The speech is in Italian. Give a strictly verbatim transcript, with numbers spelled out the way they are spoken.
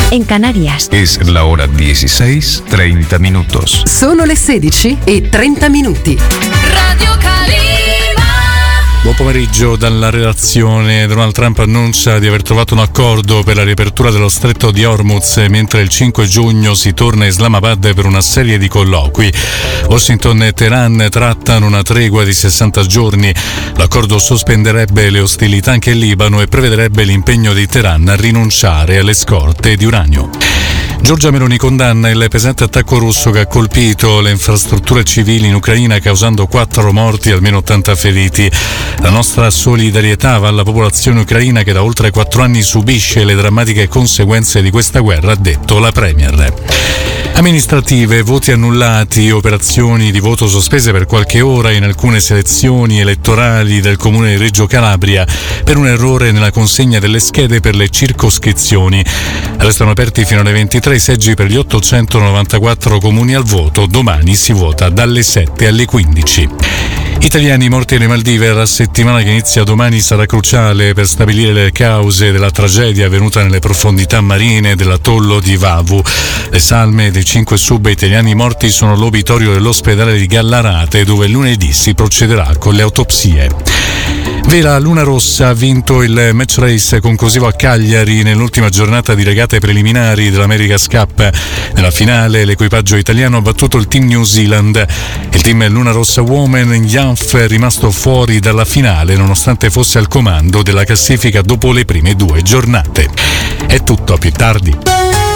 en Canarias. Es la hora dieciséis, treinta minutos. Sono le sedici e trenta minuti. Radio Calima. Buon pomeriggio dalla redazione. Donald Trump annuncia di aver trovato un accordo per la riapertura dello stretto di Hormuz, mentre il cinque giugno si torna a Islamabad per una serie di colloqui. Washington e Teheran trattano una tregua di sessanta giorni. L'accordo sospenderebbe le ostilità anche in Libano e prevederebbe l'impegno di Teheran a rinunciare alle scorte di uranio. Giorgia Meloni condanna il pesante attacco russo che ha colpito le infrastrutture civili in Ucraina, causando quattro morti e almeno ottanta feriti. La nostra solidarietà va alla popolazione ucraina che da oltre quattro anni subisce le drammatiche conseguenze di questa guerra, ha detto la Premier. Amministrative, voti annullati, operazioni di voto sospese per qualche ora in alcune selezioni elettorali del comune di Reggio Calabria per un errore nella consegna delle schede per le circoscrizioni. Restano aperti fino alle ventitré i seggi per gli ottocentonovantaquattro comuni al voto. Domani si vota dalle sette alle quindici. Italiani morti alle Maldive. La settimana che inizia domani sarà cruciale per stabilire le cause della tragedia avvenuta nelle profondità marine dell'atollo di Vavu. Le salme dei cinque sub italiani morti sono all'obitorio dell'ospedale di Gallarate, dove lunedì si procederà con le autopsie. Vela Luna Rossa ha vinto il match race conclusivo a Cagliari nell'ultima giornata di regate preliminari dell'America's Cup. Nella finale l'equipaggio italiano ha battuto il team New Zealand. Il team Luna Rossa Women in Yanf è rimasto fuori dalla finale nonostante fosse al comando della classifica dopo le prime due giornate. È tutto, a più tardi.